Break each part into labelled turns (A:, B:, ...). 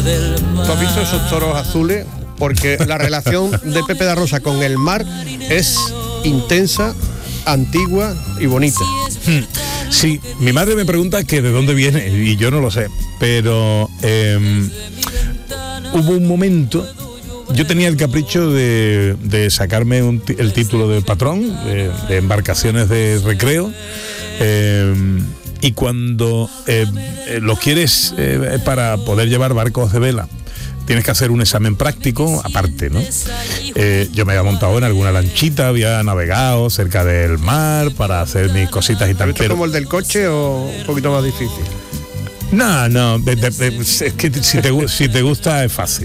A: ¿Tú has visto esos toros azules? Porque la relación de Pepe da Rosa con el mar es intensa, antigua y bonita.
B: Sí, mi madre me pregunta que de dónde viene y yo no lo sé, pero hubo un momento, yo tenía el capricho de sacarme el título de patrón de embarcaciones de recreo, y cuando lo quieres para poder llevar barcos de vela, tienes que hacer un examen práctico aparte, ¿no? Yo me había montado en alguna lanchita, había navegado cerca del mar para hacer mis cositas y tal.
A: ¿Pero esto es como el del coche o un poquito más difícil?
B: No, es que si te gusta es fácil,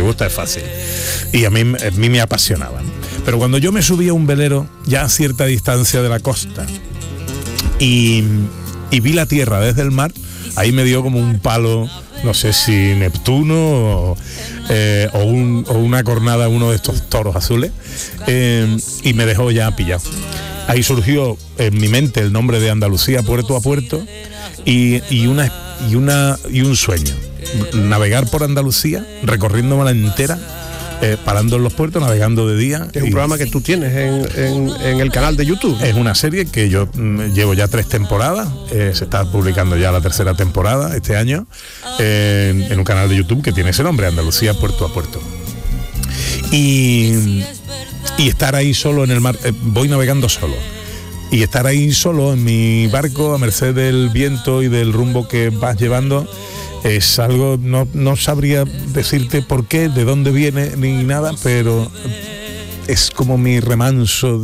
B: y a mí me apasionaban. Pero cuando yo me subí a un velero ya a cierta distancia de la costa y vi la tierra desde el mar, ahí me dio como un palo, no sé si Neptuno o una cornada, uno de estos toros azules, y me dejó ya pillado. Ahí surgió en mi mente el nombre de Andalucía puerto a puerto y un sueño: navegar por Andalucía, recorriéndola entera, parando en los puertos, navegando de día.
A: Es un programa que tú tienes en el canal de YouTube.
B: Es una serie que yo llevo ya 3 temporadas, se está publicando ya la 3ª temporada este año, en un canal de YouTube que tiene ese nombre, Andalucía puerto a puerto. Y estar ahí solo en el mar, voy navegando solo, y estar ahí solo en mi barco a merced del viento y del rumbo que vas llevando, es algo, no sabría decirte por qué, de dónde viene ni nada, pero es como mi remanso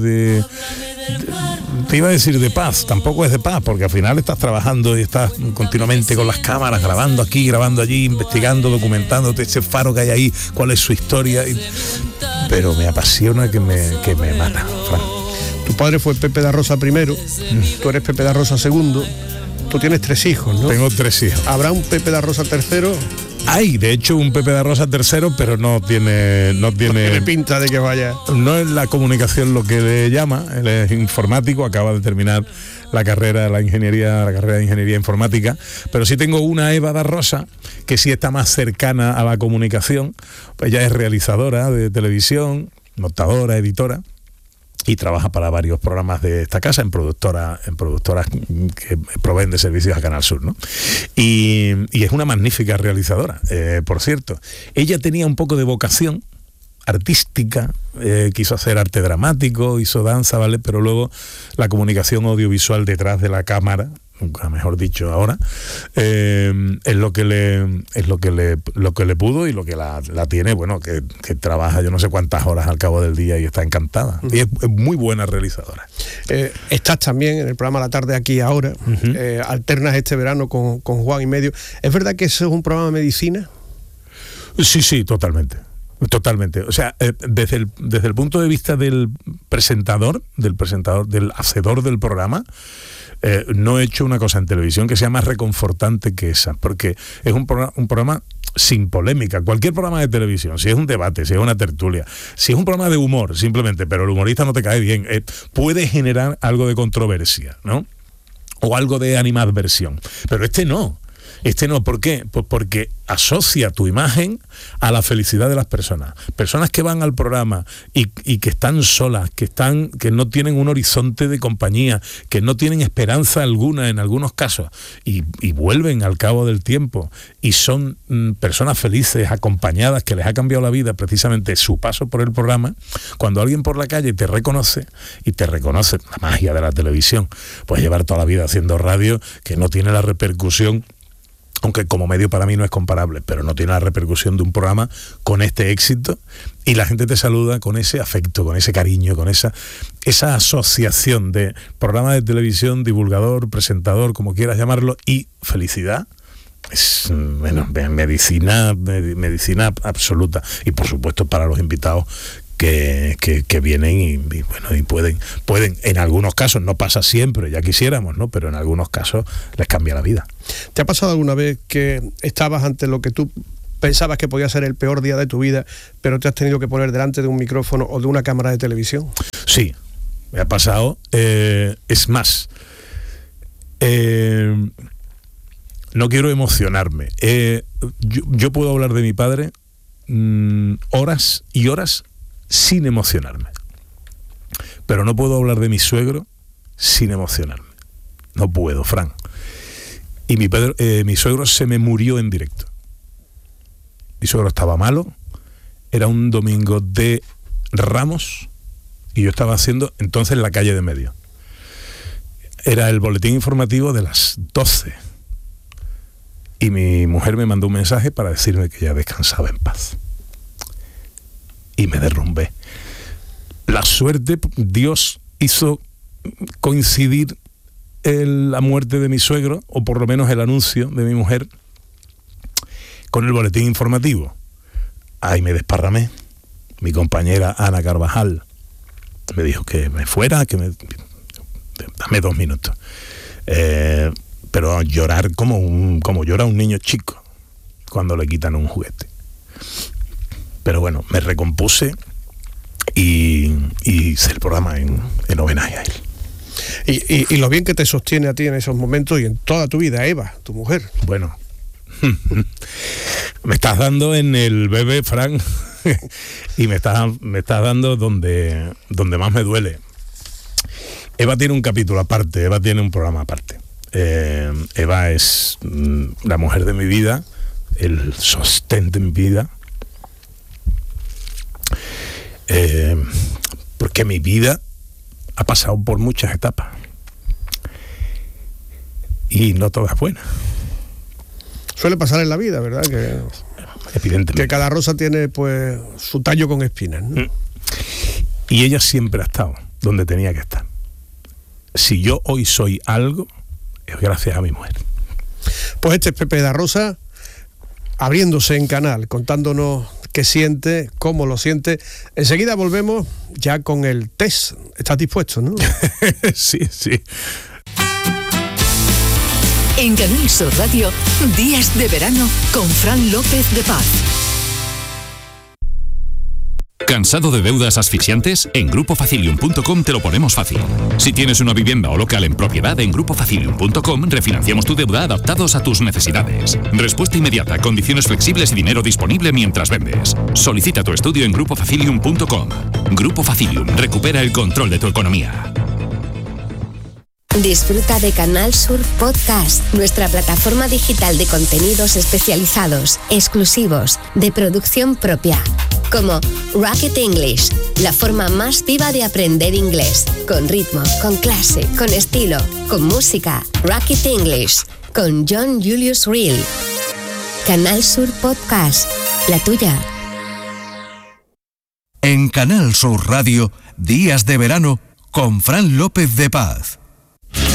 B: te iba a decir de paz, tampoco es de paz, porque al final estás trabajando y estás continuamente con las cámaras, grabando aquí, grabando allí, investigando, documentándote ese faro que hay ahí, cuál es su historia, pero me apasiona que me mata, Fran.
A: Tu padre fue Pepe da Rosa primero, tú eres Pepe da Rosa segundo. Tú tienes 3 hijos, ¿no?
B: Tengo 3 hijos.
A: ¿Habrá un Pepe da Rosa tercero?
B: Hay, de hecho, un Pepe da Rosa tercero, pero no tiene
A: pinta de que vaya.
B: No es la comunicación lo que le llama, él es informático, acaba de terminar la carrera de ingeniería informática, pero sí tengo una Eva da Rosa, que sí está más cercana a la comunicación. Pues ella es realizadora de televisión, montadora, editora, y trabaja para varios programas de esta casa en productoras que proveen de servicios a Canal Sur, ¿no? Y es una magnífica realizadora, por cierto. Ella tenía un poco de vocación artística, quiso hacer arte dramático, hizo danza, ¿vale? Pero luego la comunicación audiovisual detrás de la cámara, nunca mejor dicho ahora, es lo que le pudo, y lo que la tiene, bueno, que trabaja yo no sé cuántas horas al cabo del día y está encantada. Y es muy buena realizadora.
A: Estás también en el programa La Tarde Aquí Ahora, alternas este verano con Juan y Medio. ¿Es verdad que eso es un programa de medicina?
B: Sí, totalmente. O sea, desde el punto de vista del presentador, del hacedor del programa, no he hecho una cosa en televisión que sea más reconfortante que esa, porque es un programa sin polémica. Cualquier programa de televisión, si es un debate, si es una tertulia, si es un programa de humor simplemente, pero el humorista no te cae bien, puede generar algo de controversia, ¿no? O algo de animadversión, pero este no, ¿por qué? Pues porque asocia tu imagen a la felicidad de las personas que van al programa y que están solas, que no tienen un horizonte de compañía, que no tienen esperanza alguna en algunos casos, y vuelven al cabo del tiempo y son personas felices, acompañadas, que les ha cambiado la vida precisamente su paso por el programa. Cuando alguien por la calle te reconoce, la magia de la televisión, puedes llevar toda la vida haciendo radio, que no tiene la repercusión, aunque como medio para mí no es comparable, pero no tiene la repercusión de un programa con este éxito, y la gente te saluda con ese afecto, con ese cariño, con esa asociación de programa de televisión, divulgador, presentador, como quieras llamarlo, y felicidad. Es medicina absoluta. Y por supuesto para los invitados que vienen y pueden, en algunos casos, no pasa siempre, ya quisiéramos, ¿no? Pero en algunos casos les cambia la vida.
A: ¿Te ha pasado alguna vez que estabas ante lo que tú pensabas que podía ser el peor día de tu vida, pero te has tenido que poner delante de un micrófono o de una cámara de televisión?
B: Sí, me ha pasado. Es más, no quiero emocionarme. Yo puedo hablar de mi padre horas y horas sin emocionarme. Pero no puedo hablar de mi suegro sin emocionarme. No puedo, Fran. Y mi suegro se me murió en directo. Mi suegro estaba malo. Era un domingo de Ramos y yo estaba haciendo entonces La Calle de Medio. Era el boletín informativo de las 12. Y mi mujer me mandó un mensaje para decirme que ya descansaba en paz. Y me derrumbé. La suerte, Dios hizo coincidir la muerte de mi suegro, o por lo menos el anuncio de mi mujer, con el boletín informativo. Ahí me desparramé. Mi compañera Ana Carvajal me dijo que me fuera, dame 2 minutos. Pero llorar como llora un niño chico cuando le quitan un juguete. Pero bueno, me recompuse y hice el programa en homenaje a él.
A: Y lo bien que te sostiene a ti en esos momentos y en toda tu vida, Eva, tu mujer.
B: Bueno, me estás dando en el bebé, Fran, y me estás dando donde más me duele. Eva tiene un capítulo aparte, Eva tiene un programa aparte. Eva es la mujer de mi vida, el sostén de mi vida, porque mi vida ha pasado por muchas etapas y no todas buenas.
A: Suele pasar en la vida, ¿verdad?
B: Evidentemente.
A: Que cada rosa tiene pues su tallo con espinas, ¿no?
B: Y ella siempre ha estado donde tenía que estar. Si yo hoy soy algo, es gracias a mi mujer.
A: Pues este es Pepe da Rosa, abriéndose en canal, contándonos qué siente, cómo lo siente. Enseguida volvemos ya con el test. ¿Estás dispuesto, no?
B: Sí.
C: En Canal Sur Radio, Días de Verano con Fran López de Paz.
D: ¿Cansado de deudas asfixiantes? En GrupoFacilium.com te lo ponemos fácil. Si tienes una vivienda o local en propiedad, en GrupoFacilium.com refinanciamos tu deuda adaptados a tus necesidades. Respuesta inmediata, condiciones flexibles y dinero disponible mientras vendes. Solicita tu estudio en GrupoFacilium.com. Grupo Facilium, recupera el control de tu economía.
E: Disfruta de Canal Sur Podcast, nuestra plataforma digital de contenidos especializados, exclusivos, de producción propia, como Rocket English, la forma más viva de aprender inglés, con ritmo, con clase, con estilo, con música. Rocket English, con John Julius Reel. Canal Sur Podcast, la tuya.
F: En Canal Sur Radio, Días de Verano con Fran López de Paz.